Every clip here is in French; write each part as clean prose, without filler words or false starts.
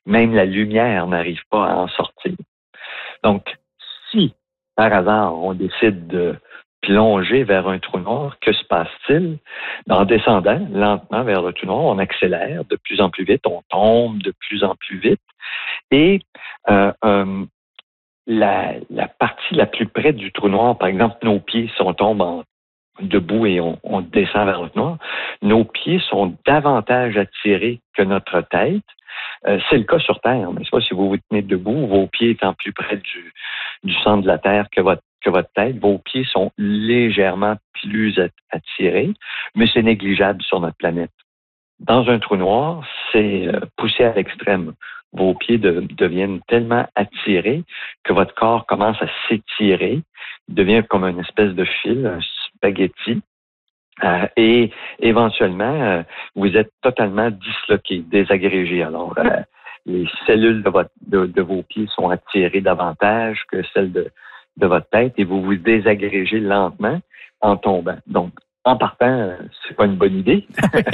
Même la lumière n'arrive pas à en sortir. Donc, si, par hasard, on décide de plonger vers un trou noir, que se passe-t-il? En descendant lentement vers le trou noir, on accélère de plus en plus vite, on tombe de plus en plus vite. Et la partie la plus près du trou noir, par exemple, nos pieds, si on tombe debout et on descend vers le trou noir, nos pieds sont davantage attirés que notre tête. C'est le cas sur Terre, n'est-ce pas? Si vous vous tenez debout, vos pieds étant plus près du centre de la Terre que votre tête, vos pieds sont légèrement plus attirés, mais c'est négligeable sur notre planète. Dans un trou noir, c'est poussé à l'extrême. Vos pieds deviennent tellement attirés que votre corps commence à s'étirer, devient comme une espèce de fil, un spaghetti, et éventuellement, vous êtes totalement disloqué, désagrégé. Alors, les cellules de vos pieds sont attirées davantage que celles de votre tête et vous vous désagrégez lentement en tombant. Donc, en partant, c'est pas une bonne idée.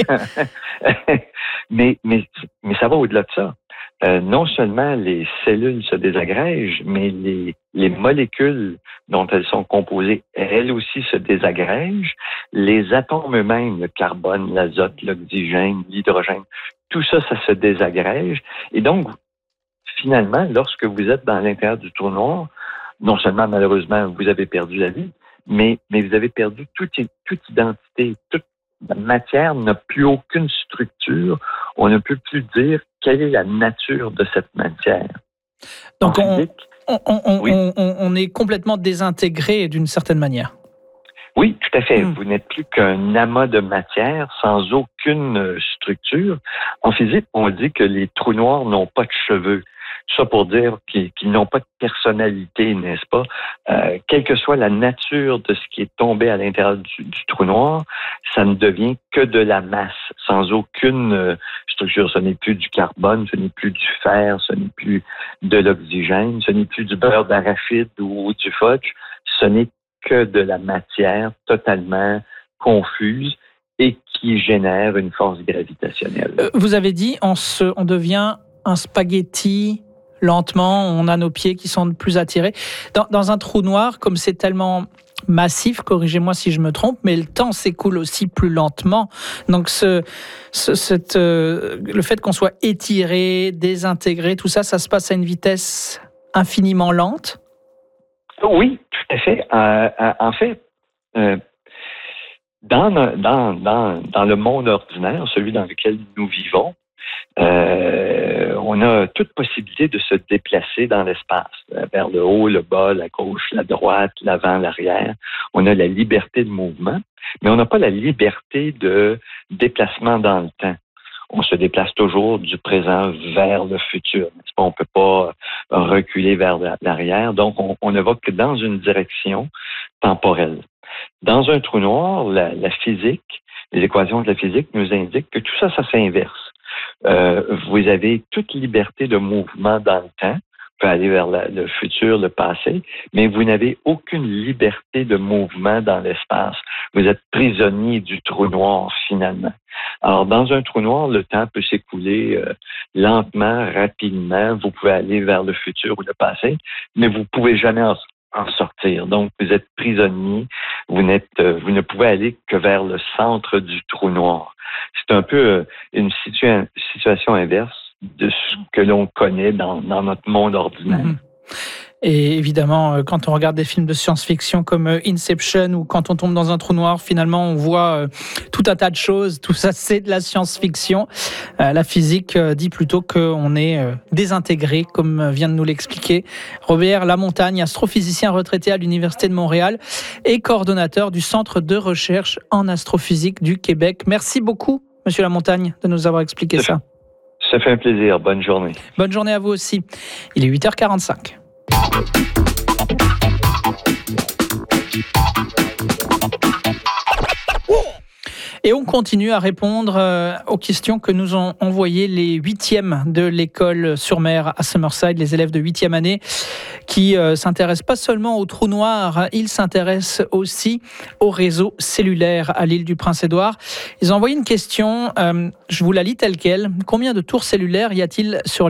mais ça va au-delà de ça. Non seulement les cellules se désagrègent, mais les molécules dont elles sont composées, elles aussi se désagrègent. Les atomes eux-mêmes, le carbone, l'azote, l'oxygène, l'hydrogène, tout ça, ça se désagrège. Et donc, finalement, lorsque vous êtes dans l'intérieur du trou noir, non seulement, malheureusement, vous avez perdu la vie, mais vous avez perdu toute identité, toute la matière n'a plus aucune structure. On ne peut plus dire quelle est la nature de cette matière. Donc, on est complètement désintégré d'une certaine manière. Oui, tout à fait. Vous n'êtes plus qu'un amas de matière sans aucune structure. En physique, on dit que les trous noirs n'ont pas de cheveux. Ça pour dire qu'ils n'ont pas de personnalité, n'est-ce pas? Quelle que soit la nature de ce qui est tombé à l'intérieur du trou noir, ça ne devient que de la masse, sans aucune structure. Ce n'est plus du carbone, ce n'est plus du fer, ce n'est plus de l'oxygène, ce n'est plus du beurre d'arachide ou du fudge. Ce n'est que de la matière totalement confuse et qui génère une force gravitationnelle. Vous avez dit, on devient un spaghetti. Lentement, on a nos pieds qui sont plus attirés. Dans un trou noir, comme c'est tellement massif, corrigez-moi si je me trompe, mais le temps s'écoule aussi plus lentement. Donc, le fait qu'on soit étiré, désintégré, tout ça, ça se passe à une vitesse infiniment lente? Oui, tout à fait. En fait, dans le monde ordinaire, celui dans lequel nous vivons, on a toute possibilité de se déplacer dans l'espace, vers le haut, le bas, la gauche, la droite, l'avant, l'arrière. On a la liberté de mouvement, mais on n'a pas la liberté de déplacement dans le temps. On se déplace toujours du présent vers le futur. On ne peut pas reculer vers l'arrière, donc on ne va que dans une direction temporelle. Dans un trou noir, la physique, les équations de la physique nous indiquent que tout ça, ça s'inverse. Vous avez toute liberté de mouvement dans le temps. Vous pouvez aller vers le futur, le passé, mais vous n'avez aucune liberté de mouvement dans l'espace. Vous êtes prisonnier du trou noir, finalement. Alors, dans un trou noir, le temps peut s'écouler lentement, rapidement. Vous pouvez aller vers le futur ou le passé, mais vous ne pouvez jamais en sortir. Donc, vous êtes prisonnier. Vous ne pouvez aller que vers le centre du trou noir. C'est un peu une situation inverse de ce que l'on connaît dans notre monde ordinaire. Et évidemment, quand on regarde des films de science-fiction comme Inception ou quand on tombe dans un trou noir, finalement, on voit tout un tas de choses. Tout ça, c'est de la science-fiction. La physique dit plutôt qu'on est désintégré, comme vient de nous l'expliquer Robert Lamontagne, astrophysicien retraité à l'Université de Montréal et coordonnateur du Centre de recherche en astrophysique du Québec. Merci beaucoup, Monsieur Lamontagne, de nous avoir expliqué ça. Ça fait un plaisir. Bonne journée. Bonne journée à vous aussi. Il est 8h45. Et on continue à répondre aux questions que nous ont envoyées les 8e de l'école sur mer à Summerside, les élèves de 8e année qui s'intéressent pas seulement au trou noir, ils s'intéressent aussi au réseau cellulaire à l'île du Prince-Édouard. Ils ont envoyé une question, je vous la lis telle quelle. Combien de tours cellulaires y a-t-il sur